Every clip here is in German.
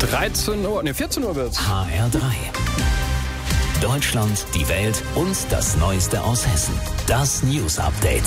14 Uhr wird's. HR3. Deutschland, die Welt und das Neueste aus Hessen. Das News Update.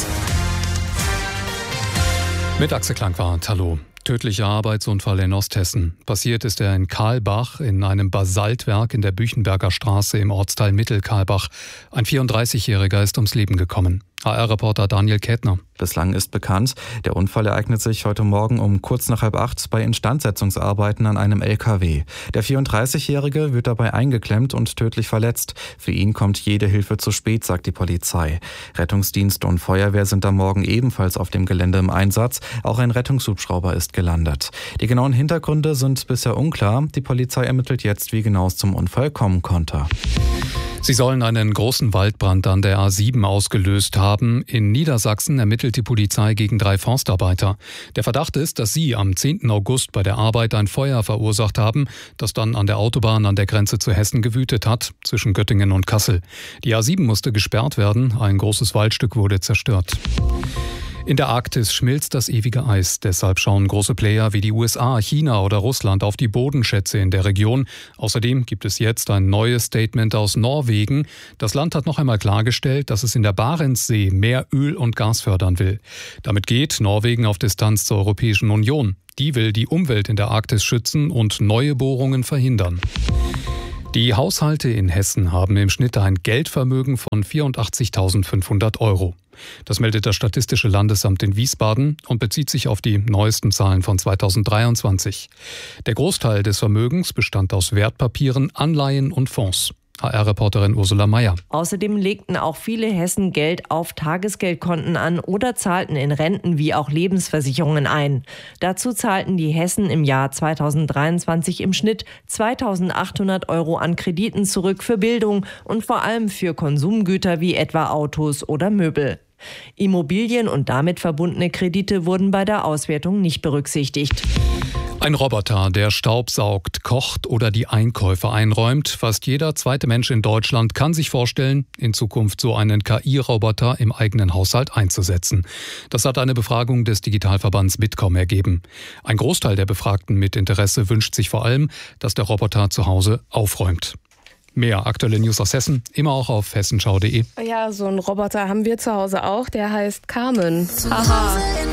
Mit Axel Klangwart, hallo. Tödlicher Arbeitsunfall in Osthessen. Passiert ist er in Karlbach in einem Basaltwerk in der Büchenberger Straße im Ortsteil Mittelkarlbach. Ein 34-Jähriger ist ums Leben gekommen. HR-Reporter Daniel Kätner. Bislang ist bekannt, der Unfall ereignet sich heute Morgen um kurz nach 7:30 bei Instandsetzungsarbeiten an einem LKW. Der 34-Jährige wird dabei eingeklemmt und tödlich verletzt. Für ihn kommt jede Hilfe zu spät, sagt die Polizei. Rettungsdienst und Feuerwehr sind am Morgen ebenfalls auf dem Gelände im Einsatz. Auch ein Rettungshubschrauber ist gelandet. Die genauen Hintergründe sind bisher unklar. Die Polizei ermittelt jetzt, wie genau es zum Unfall kommen konnte. Sie sollen einen großen Waldbrand an der A7 ausgelöst haben. In Niedersachsen ermittelt die Polizei gegen 3 Forstarbeiter. Der Verdacht ist, dass sie am 10. August bei der Arbeit ein Feuer verursacht haben, das dann an der Autobahn an der Grenze zu Hessen gewütet hat, zwischen Göttingen und Kassel. Die A7 musste gesperrt werden, ein großes Waldstück wurde zerstört. In der Arktis schmilzt das ewige Eis. Deshalb schauen große Player wie die USA, China oder Russland auf die Bodenschätze in der Region. Außerdem gibt es jetzt ein neues Statement aus Norwegen. Das Land hat noch einmal klargestellt, dass es in der Barentssee mehr Öl und Gas fördern will. Damit geht Norwegen auf Distanz zur Europäischen Union. Die will die Umwelt in der Arktis schützen und neue Bohrungen verhindern. Die Haushalte in Hessen haben im Schnitt ein Geldvermögen von 84.500 €. Das meldet das Statistische Landesamt in Wiesbaden und bezieht sich auf die neuesten Zahlen von 2023. Der Großteil des Vermögens bestand aus Wertpapieren, Anleihen und Fonds. HR-Reporterin Ursula Mayer. Außerdem legten auch viele Hessen Geld auf Tagesgeldkonten an oder zahlten in Renten wie auch Lebensversicherungen ein. Dazu zahlten die Hessen im Jahr 2023 im Schnitt 2.800 € an Krediten zurück für Bildung und vor allem für Konsumgüter wie etwa Autos oder Möbel. Immobilien und damit verbundene Kredite wurden bei der Auswertung nicht berücksichtigt. Ein Roboter, der Staub saugt, kocht oder die Einkäufe einräumt. Fast jeder zweite Mensch in Deutschland kann sich vorstellen, in Zukunft so einen KI-Roboter im eigenen Haushalt einzusetzen. Das hat eine Befragung des Digitalverbands Bitkom ergeben. Ein Großteil der Befragten mit Interesse wünscht sich vor allem, dass der Roboter zu Hause aufräumt. Mehr aktuelle News aus Hessen, immer auch auf hessenschau.de. Ja, so einen Roboter haben wir zu Hause auch, der heißt Carmen. Aha.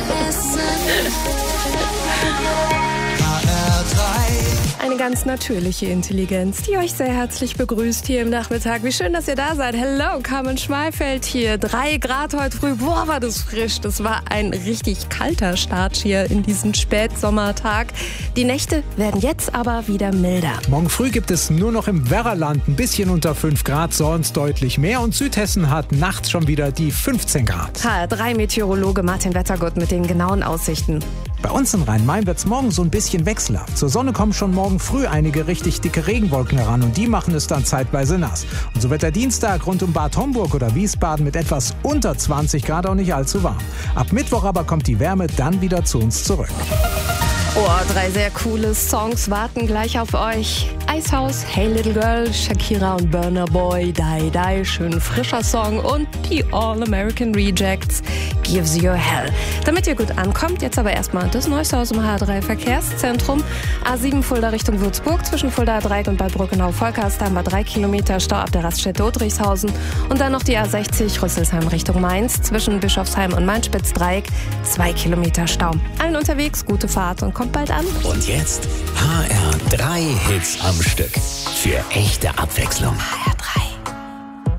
Eine ganz natürliche Intelligenz, die euch sehr herzlich begrüßt hier im Nachmittag. Wie schön, dass ihr da seid. Hello, Carmen Schmalfeld hier. 3 Grad heute früh. Boah, war das frisch. Das war ein richtig kalter Start hier in diesen Spätsommertag. Die Nächte werden jetzt aber wieder milder. Morgen früh gibt es nur noch im Werraland ein bisschen unter 5 Grad, sonst deutlich mehr. Und Südhessen hat nachts schon wieder die 15 Grad. HR3-Meteorologe Martin Wettergut mit den genauen Aussichten. Bei uns in Rhein-Main wird es morgen so ein bisschen wechselhaft. Zur Sonne kommen schon morgen früh einige richtig dicke Regenwolken heran und die machen es dann zeitweise nass. Und so wird der Dienstag rund um Bad Homburg oder Wiesbaden mit etwas unter 20 Grad auch nicht allzu warm. Ab Mittwoch aber kommt die Wärme dann wieder zu uns zurück. Oh, 3 sehr coole Songs warten gleich auf euch. Icehouse, Hey Little Girl, Shakira und Burna Boy, Die Die, schön frischer Song und die All-American Rejects, Gives You Hell. Damit ihr gut ankommt, jetzt aber erstmal das Neueste aus dem HR3 Verkehrszentrum. A7 Fulda Richtung Würzburg, zwischen Fulda 3 und Bad Brückenau-Volkers, da haben wir 3 Kilometer Stau ab der Raststätte Dodrichshausen. Und dann noch die A60 Rüsselsheim Richtung Mainz, zwischen Bischofsheim und Main-Spitz-Dreieck, 2 Kilometer Stau. Allen unterwegs, gute Fahrt und kommt bald an. Und jetzt HR3 Hits am Stück. Für echte Abwechslung.